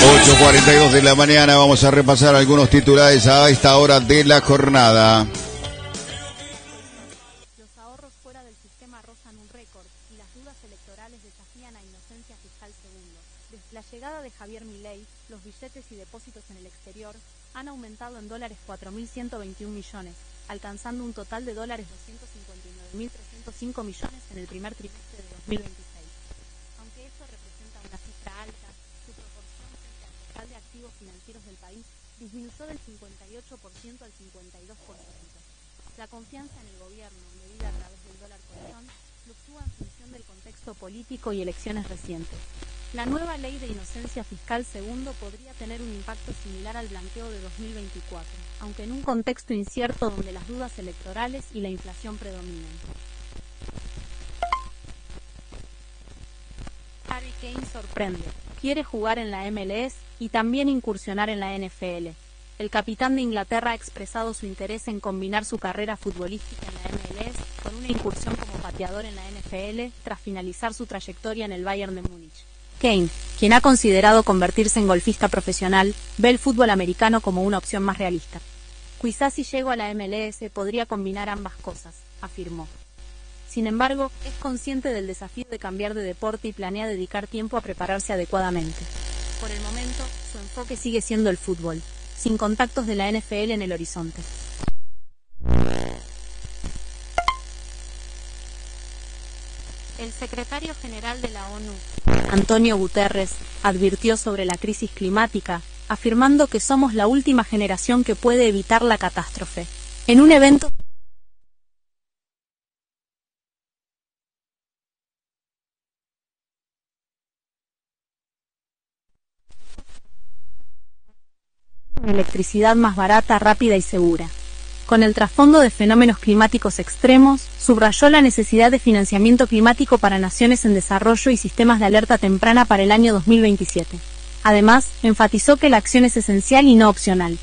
8:42 de la mañana, vamos a repasar algunos titulares a esta hora de la jornada. Los ahorros fuera del sistema rozan un récord y las dudas electorales desafían a Inocencia Fiscal Segundo. Desde la llegada de Javier Milei, los billetes y depósitos en el exterior han aumentado en dólares 4.121 millones, alcanzando un total de dólares 259.305 millones en el primer trimestre de 2026. Aunque esto representa una cifra alta, su proporción frente al total de activos financieros del país disminuyó del 58% al 52%. La confianza en el gobierno, medida a través del dólar colchón, fluctúa en función del contexto político y elecciones recientes. La nueva ley de Inocencia Fiscal Segundo podría tener un impacto similar al blanqueo de 2024, aunque en un contexto incierto donde las dudas electorales y la inflación predominan. Harry Kane sorprende, quiere jugar en la MLS y también incursionar en la NFL. El capitán de Inglaterra ha expresado su interés en combinar su carrera futbolística en la MLS con una incursión como pateador en la NFL tras finalizar su trayectoria en el Bayern de Múnich. Kane, quien ha considerado convertirse en golfista profesional, ve el fútbol americano como una opción más realista. Quizás si llego a la MLS podría combinar ambas cosas, afirmó. Sin embargo, es consciente del desafío de cambiar de deporte y planea dedicar tiempo a prepararse adecuadamente. Por el momento, su enfoque sigue siendo el fútbol, sin contactos de la NFL en el horizonte. El secretario general de la ONU, Antonio Guterres, advirtió sobre la crisis climática, afirmando que somos la última generación que puede evitar la catástrofe. En un evento electricidad más barata, rápida y segura. Con el trasfondo de fenómenos climáticos extremos, subrayó la necesidad de financiamiento climático para naciones en desarrollo y sistemas de alerta temprana para el año 2027. Además, enfatizó que la acción es esencial y no opcional.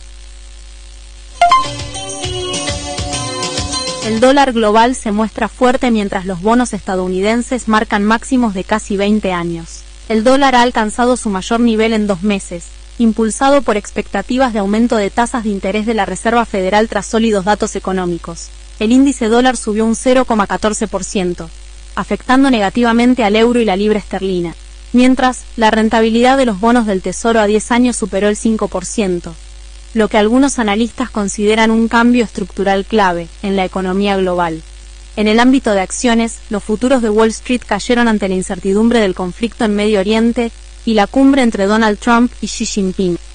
El dólar global se muestra fuerte mientras los bonos estadounidenses marcan máximos de casi 20 años. El dólar ha alcanzado su mayor nivel en 2 meses, impulsado por expectativas de aumento de tasas de interés de la Reserva Federal tras sólidos datos económicos. El índice dólar subió un 0,14%, afectando negativamente al euro y la libra esterlina, mientras la rentabilidad de los bonos del Tesoro a 10 años superó el 5%, lo que algunos analistas consideran un cambio estructural clave en la economía global. En el ámbito de acciones, los futuros de Wall Street cayeron ante la incertidumbre del conflicto en Medio Oriente y la cumbre entre Donald Trump y Xi Jinping.